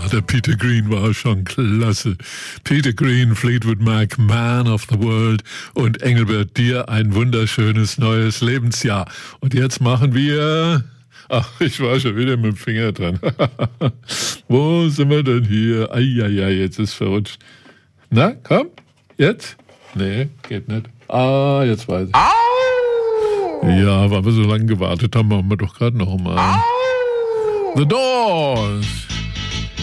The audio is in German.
der Peter Green war schon klasse. Peter Green, Fleetwood Mac, Man of the World und Engelbert, dir ein wunderschönes neues Lebensjahr. Und jetzt machen wir... Ach, ich war schon wieder mit dem Finger dran. Wo sind wir denn hier? Eieiei, jetzt ist verrutscht. Na, komm, jetzt? Nee, geht nicht. Ah, jetzt weiß ich. Ja, weil wir so lange gewartet haben, machen wir doch gerade noch mal. The Doors.